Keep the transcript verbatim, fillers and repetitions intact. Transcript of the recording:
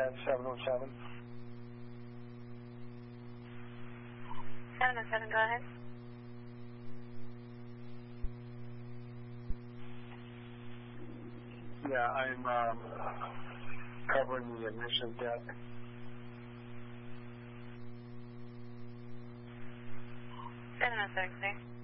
at seven oh seven. seven oh seven, go ahead. Yeah, I'm um, covering the admission deck. seven oh seven, sir.